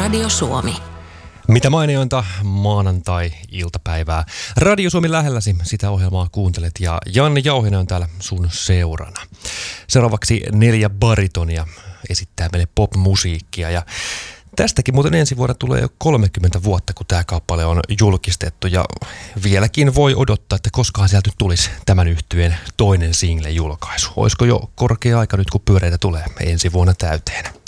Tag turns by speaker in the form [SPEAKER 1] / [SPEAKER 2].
[SPEAKER 1] Radio Suomi.
[SPEAKER 2] Mitä mainiointa maanantai-iltapäivää. Radio Suomi lähelläsi, sitä ohjelmaa kuuntelet ja Janne Jauhinen on täällä sun seurana. Seuraavaksi 4 baritonia esittää meille pop-musiikkia ja tästäkin muuten ensi vuonna tulee jo 30 vuotta, kun tämä kappale on julkistettu ja vieläkin voi odottaa, että koskaan sieltä nyt tulisi tämän yhtyeen toinen single-julkaisu. Olisiko jo korkea aika nyt, kun pyöreitä tulee ensi vuonna täyteen?